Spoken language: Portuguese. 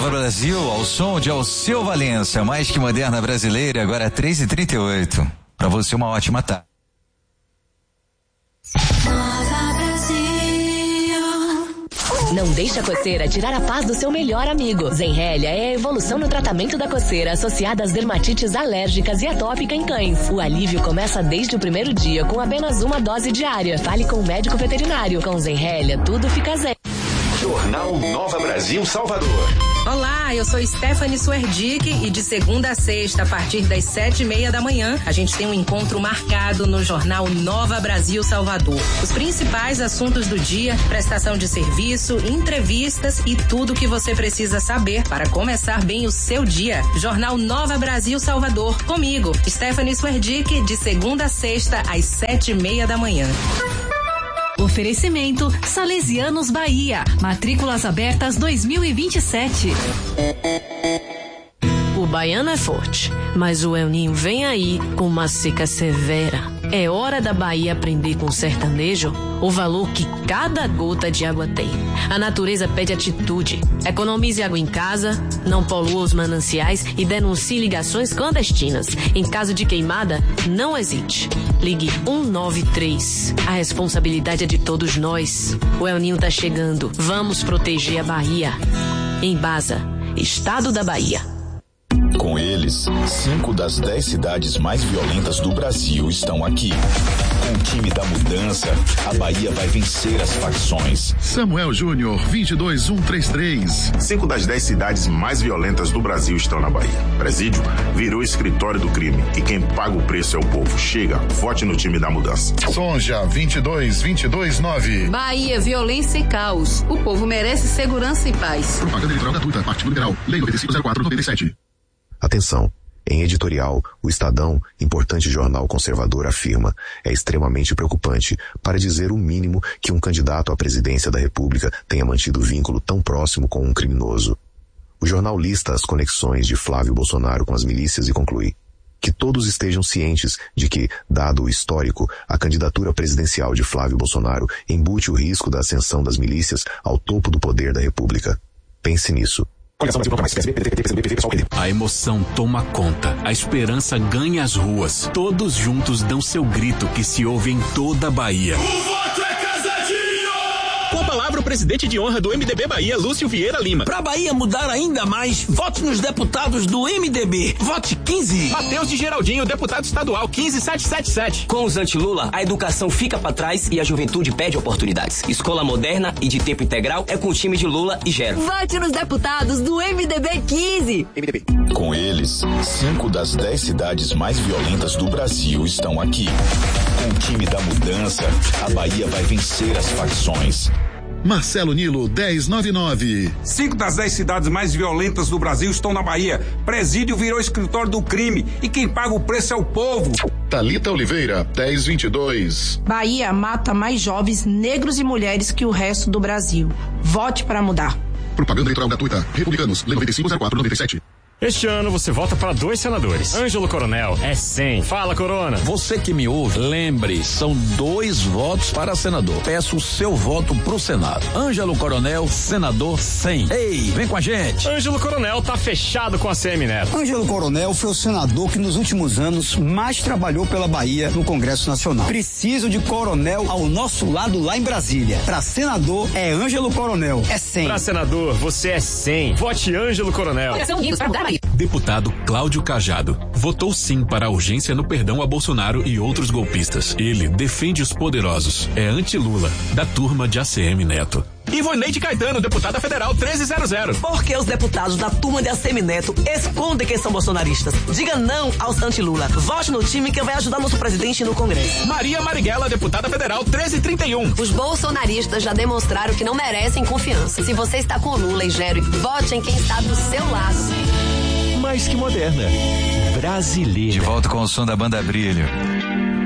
Nova Brasil, ao som de Alceu Valença, mais que moderna brasileira, agora 3h38. Para você, uma ótima tarde. Não deixe a coceira tirar a paz do seu melhor amigo. Zenrelia é a evolução no tratamento da coceira associada às dermatites alérgicas e atópica em cães. O alívio começa desde o primeiro dia com apenas uma dose diária. Fale com o médico veterinário. Com Zenrelia, tudo fica zen. Jornal Nova Brasil Salvador. Olá, eu sou Stephanie Suerdick e de segunda a sexta, a partir das 7:30 da manhã, a gente tem um encontro marcado no Jornal Nova Brasil Salvador. Os principais assuntos do dia, prestação de serviço, entrevistas e tudo que você precisa saber para começar bem o seu dia. Jornal Nova Brasil Salvador, comigo, Stephanie Suerdick, de segunda a sexta, às 7:30 da manhã. Oferecimento Salesianos Bahia. Matrículas abertas 2027. O baiano é forte, mas o El Ninho vem aí com uma seca severa. É hora da Bahia aprender com o sertanejo o valor que cada gota de água tem. A natureza pede atitude. Economize água em casa, não polua os mananciais e denuncie ligações clandestinas. Em caso de queimada, não hesite. Ligue 193. A responsabilidade é de todos nós. O El Ninho tá chegando. Vamos proteger a Bahia. Embasa, Estado da Bahia. Com eles, 5 das 10 cidades mais violentas do Brasil estão aqui. Com o time da mudança, a Bahia vai vencer as facções. Samuel Júnior, 22133. 5 das 10 cidades mais violentas do Brasil estão na Bahia. Presídio virou escritório do crime e quem paga o preço é o povo. Chega, vote no time da mudança. Sonja, 22229. Bahia, violência e caos. O povo merece segurança e paz. Propaganda eleitoral gratuita, Partido Liberal, Lei 9504/97. Atenção, em editorial, o Estadão, importante jornal conservador, afirma: é extremamente preocupante, para dizer o mínimo, que um candidato à presidência da República tenha mantido vínculo tão próximo com um criminoso. O jornal lista as conexões de Flávio Bolsonaro com as milícias e conclui que todos estejam cientes de que, dado o histórico, a candidatura presidencial de Flávio Bolsonaro embute o risco da ascensão das milícias ao topo do poder da República. Pense nisso. A emoção toma conta, a esperança ganha as ruas. Todos juntos dão seu grito que se ouve em toda a Bahia. O voto é casadinho! Com a palavra, o presidente de honra do MDB Bahia, Lúcio Vieira Lima. Pra Bahia mudar ainda mais, vote nos deputados do MDB. Vote 15. Matheus de Geraldinho, deputado estadual, 15777. Com os anti-Lula, a educação fica pra trás e a juventude pede oportunidades. Escola moderna e de tempo integral é com o time de Lula e Gero. Vote nos deputados do MDB 15. MDB. Com eles, 5 das 10 cidades mais violentas do Brasil estão aqui. Com o time da mudança, a Bahia vai vencer as facções. Marcelo Nilo, 1099. 5 das 10 cidades mais violentas do Brasil estão na Bahia. Presídio virou escritório do crime e quem paga o preço é o povo. Talita Oliveira, 1022. Bahia mata mais jovens, negros e mulheres que o resto do Brasil. Vote para mudar. Propaganda eleitoral gratuita. Republicanos, Lei 9504/97. Este ano você vota para 2 senadores. Ângelo Coronel é 100. Fala, Corona. Você que me ouve, lembre, são 2 votos para senador. Peço o seu voto pro Senado. Ângelo Coronel, senador 100. Ei, vem com a gente. Ângelo Coronel tá fechado com a CM Neto. Ângelo Coronel foi o senador que nos últimos anos mais trabalhou pela Bahia no Congresso Nacional. Preciso de Coronel ao nosso lado lá em Brasília. Para senador é Ângelo Coronel, é 100. Para senador, você é 100. Vote Ângelo Coronel. Deputado Cláudio Cajado votou sim para a urgência no perdão a Bolsonaro e outros golpistas. Ele defende os poderosos. É anti-Lula, da turma de ACM Neto. Ivoneide Caetano, deputada federal 1300. Porque os deputados da turma de ACM Neto escondem que são bolsonaristas. Diga não aos anti-Lula. Vote no time que vai ajudar nosso presidente no Congresso. Maria Marighella, deputada federal 1331. Os bolsonaristas já demonstraram que não merecem confiança. Se você está com Lula e Gero, vote em quem está do seu lado. Mais que moderna, brasileira. De volta com o som da banda Brilho.